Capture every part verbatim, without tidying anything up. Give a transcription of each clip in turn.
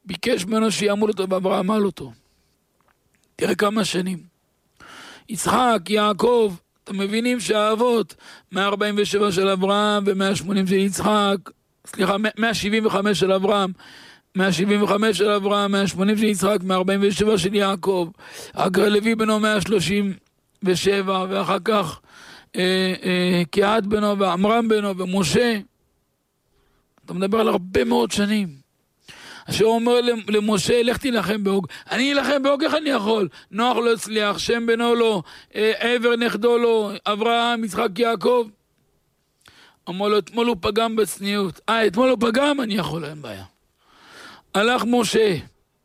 ביקש ממנו שיעמוד אותו, ואברהם עמל אותו. תראה כמה שנים. יצחק, יעקב, אתם מבינים שהאבות, מאה ארבעים ושבע של אברהם ו-מאה שמונים של יצחק, סליחה, מאה שבעים וחמש של אברהם, מאה שבעים וחמש של אברהם, מאה שמונים של יצחק, מאה ארבעים ושבע של יעקב, אגר לוי בנו מאה שלושים ושבע, ואחר כך אה, אה, קיעת בנו ועמרם בנו ומשה. אתה מדבר על הרבה מאוד שנים. אשר אומר למשה, לך תילחם באוג. אני אלחם באוג, איך אני יכול? נוח לא הצליח, שם בנו לא, עבר נכדו לא, אברהם, יצחק, יעקב. אמר לו, אתמול הוא פגם בצניעות. אה, אתמול הוא פגם? אני יכול, אין בעיה. הלך משה,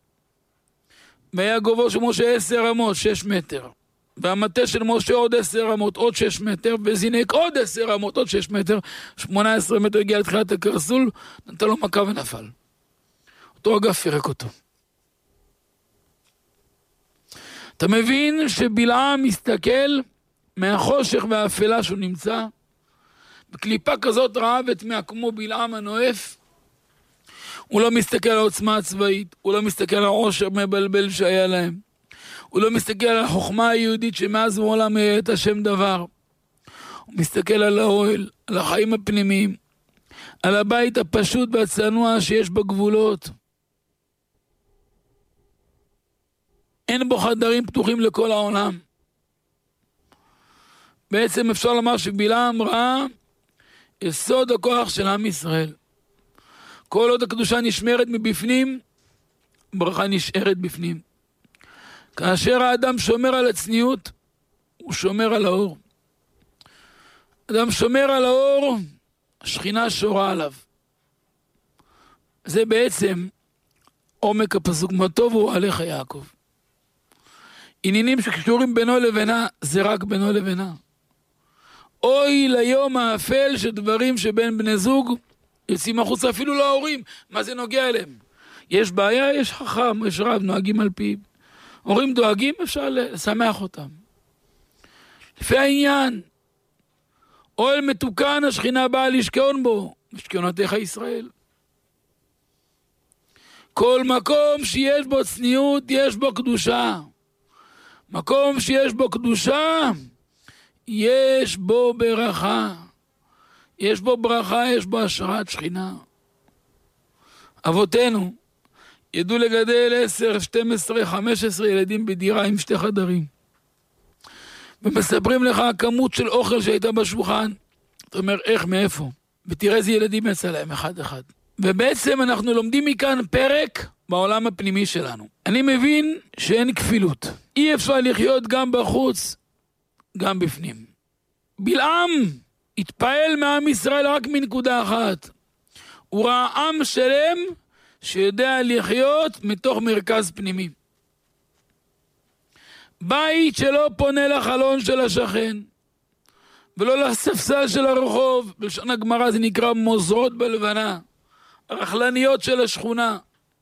והיה גובהו של משה עשר אמות, שש מטר. והמטה של משה עוד עשר אמות, עוד שש מטר, וזינק עוד עשר אמות, עוד שש מטר, שמונה עשרה מטר הגיע לתחילת הקרסול, נתן לו מכה ונפל. אותו אגף פירק אותו. אתה מבין שבלעם מסתכל מהחושך והאפלה שהוא נמצא, בקליפה כזאת רעה ותמיה כמו בלעם הנואף, הוא לא מסתכל על העוצמה הצבאית, הוא לא מסתכל על העושר מבלבל שהיה להם, הוא לא מסתכל על החוכמה היהודית שמאז מעולם היה את השם דבר, הוא מסתכל על האוהל, על החיים הפנימיים, על הבית הפשוט והצנוע שיש בו גבולות, אין בו חדרים פתוחים לכל העולם. בעצם אפשר לומר שבלעם ראה יסוד הכוח של עם ישראל. כל עוד הקדושה נשמרת מבפנים, ברכה נשארת בפנים. כאשר האדם שומר על הצניעות, הוא שומר על האור. אדם שומר על האור, השכינה שורה עליו. זה בעצם עומק הפסוק, מה טוב הוא עליך יעקב. עניינים שקשורים בינו לבינה, זה רק בינו לבינה. אוי ליום האפל שדברים שבין בני זוג יוצאים החוץ, אפילו לא ההורים, מה זה נוגע אליהם? יש בעיה, יש חכם, יש רב, נוהגים על פיו. הורים דואגים, אפשר לשמח אותם. לפי העניין, אוהל מתוקן, השכינה באה לשכון בו, משכונותיך ישראל. כל מקום שיש בו צניעות, יש בו קדושה. מקום שיש בו קדושה, יש בו ברכה. יש בו ברכה, יש בו השראת שכינה. אבותינו ידעו לגדל עשר, שתים עשרה, חמש עשרה ילדים בדירה עם שתי חדרים. ומספרים לך הכמות של אוכל שהייתה בשולחן. אתה אומר, איך, מאיפה? ותראה איזה ילדים יצא להם אחד אחד. ובעצם אנחנו לומדים מכאן פרק בעולם הפנימי שלנו. אני מבין שאין כפילות. אי אפשר לחיות גם בחוץ, גם בפנים. בלעם התפעל מעם ישראל רק מנקודה אחת. הוא ראה עם שלם שיודע לחיות מתוך מרכז פנימי. בית שלא פונה לחלון של השכן, ולא לספסל של הרחוב, בלשון הגמרא זה נקרא מוזרות בלבנה, הרכלניות של השכונה,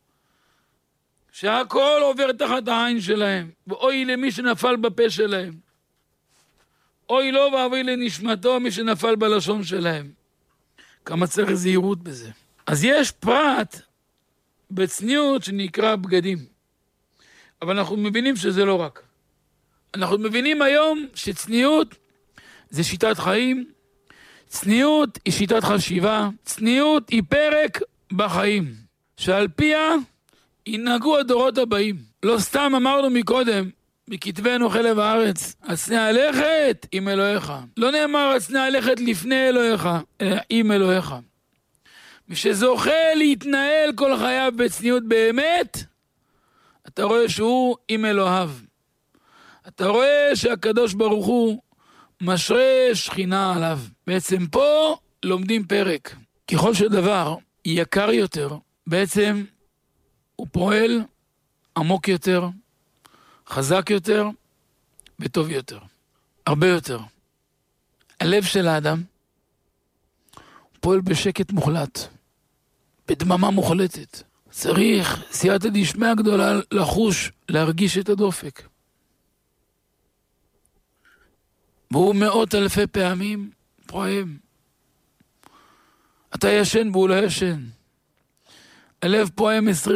שהכל עובר תחת העין שלהם, ואוי למי שנפל בפה שלהם. אוי לו ואבוי לנשמתו מי שנפל בלשון שלהם. כמה צריך זהירות בזה. אז יש פרט בצניעות שנקרא בגדים. אבל אנחנו מבינים שזה לא רק. אנחנו מבינים היום שצניעות זה שיטת חיים, צניעות היא שיטת חשיבה, צניעות היא פרק בחיים, שעל פיה ינהגו הדורות הבאים. לא סתם אמרנו מקודם, מכתבנו חלב הארץ, הצנע הלכת עם אלוהיך. לא נאמר הצנע הלכת לפני אלוהיך, אלא עם אלוהיך. מי שזוכה להתנהל כל חייו בצניעות באמת, אתה רואה שהוא עם אלוהיו. אתה רואה שהקדוש ברוך הוא משרה שכינה עליו. בעצם פה לומדים פרק. ככל שדבר יקר יותר, בעצם הוא פועל עמוק יותר, חזק יותר וטוב יותר. הרבה יותר. הלב של האדם פועל בשקט מוחלט, בדממה מוחלטת. צריך סייעתא דשמיא גדולה לחוש, להרגיש את הדופק. והוא מאות אלפי פעמים פועם. אתה ישן והוא לא ישן. הלב פועם עשרים